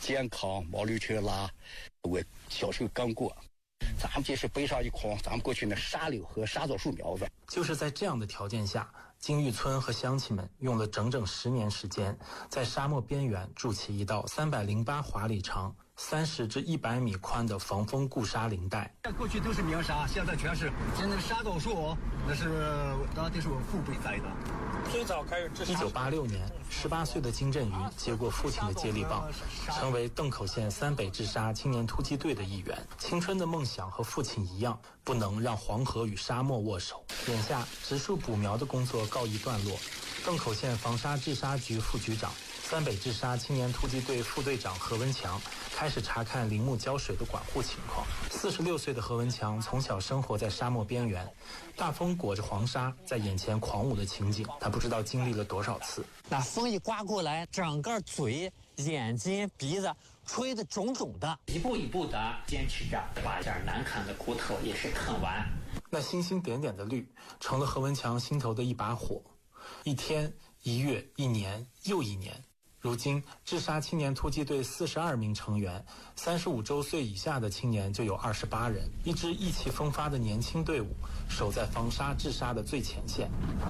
健康、毛驴车拉，我小时候刚过。咱们这是背上一筐，咱们过去那沙柳和沙枣树苗子。 就是在这样的条件下，金玉村和乡亲们用了整整10年时间，在沙漠边缘筑起一道308华里长、30至100米宽的防风固沙林带。 过去都是棉沙，现在全是现在沙枣树，那是我父辈栽的。 最早开始1986年，18岁的金振宇接过父亲的接力棒，成为邓口县三北治沙青年突击队的一员。青春的梦想和父亲一样，不能让黄河与沙漠握手。眼下植树补苗的工作告一段落，邓口县防沙治沙局副局长、三北治沙青年突击队副队长何文强开始查看林木浇水的管护情况。46岁的何文强从小生活在沙漠边缘，大风裹着黄沙在眼前狂舞的情景，他不知道经历了多少次。 那风一刮过来，整个嘴、眼睛、鼻子吹得肿肿的， 一步一步的坚持着，把一点难啃的骨头也是啃完。 那星星点点的绿，成了何文强心头的一把火。1天、1月、1年又1年。如今治沙青年突击队42名成员，35周岁以下的青年就有28人，一支意气风发的年轻队伍，守在防沙治沙的最前线。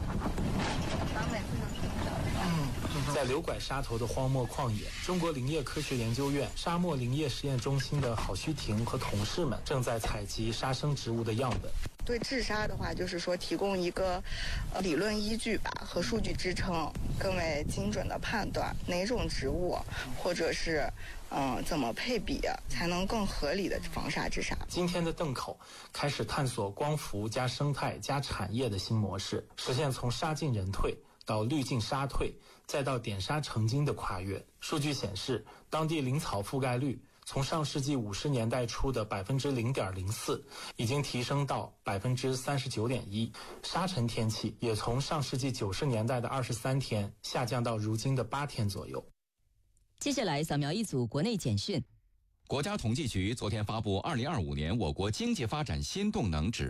在柳拐沙头的荒漠旷野，中国林业科学研究院沙漠林业实验中心的郝旭婷和同事们正在采集沙生植物的样本。 对治沙的话，就是说提供一个理论依据吧和数据支撑，更为精准的判断哪种植物或者是怎么配比才能更合理的防沙治沙。 今天的邓口开始探索光伏加生态加产业的新模式，实现从沙进人退到绿进沙退，再到点沙成金的跨越。数据显示，当地林草覆盖率从上世纪50年代初的0.04%已经提升到39.1%，沙尘天气也从上世纪90年代的23天下降到如今的8天左右。 接下来扫描一组国内简讯。 国家统计局昨天发布2025年我国经济发展新动能指